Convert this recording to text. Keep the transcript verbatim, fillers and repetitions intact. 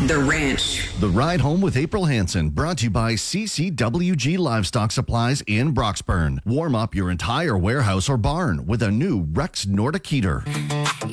The Ranch. The Ride Home with April Hansen, brought to you by C C W G Livestock Supplies in Broxburn. Warm up your entire warehouse or barn with a new Rex Nordic heater.